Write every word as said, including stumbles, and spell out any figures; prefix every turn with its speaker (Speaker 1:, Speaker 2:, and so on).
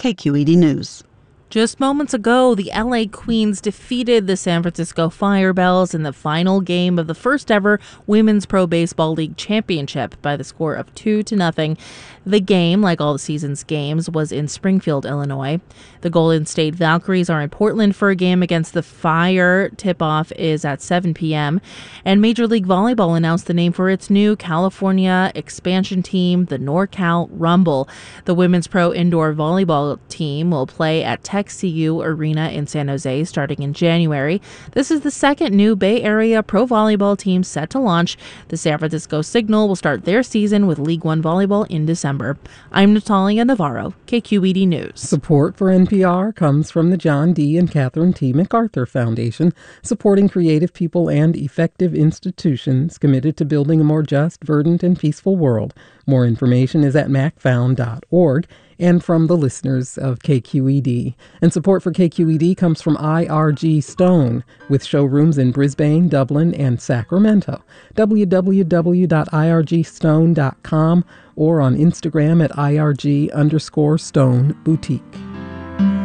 Speaker 1: K Q E D News.
Speaker 2: Just moments ago, the L A Queens defeated the San Francisco Firebells in the final game of the first ever Women's Pro Baseball League Championship by the score of two to nothing. The game, like all the season's games, was in Springfield, Illinois. The Golden State Valkyries are in Portland for a game against the Fire. Tip-off is at seven p.m. And Major League Volleyball announced the name for its new California expansion team, the NorCal Rumble. The Women's Pro Indoor Volleyball team will play at Tech C U Arena in San Jose starting in January. This is the second new Bay Area pro volleyball team set to launch. The San Francisco Signal will start their season with League One volleyball in December. I'm Natalia Navarro, K Q E D News.
Speaker 3: Support for N P R comes from the John D. and Catherine T. MacArthur Foundation, supporting creative people and effective institutions committed to building a more just, verdant, and peaceful world. More information is at mac found dot org. And from the listeners of K Q E D. And support for K Q E D comes from I R G Stone, with showrooms in Brisbane, Dublin, and Sacramento. w w w dot i r g stone dot com or on Instagram at I R G underscore Stone Boutique.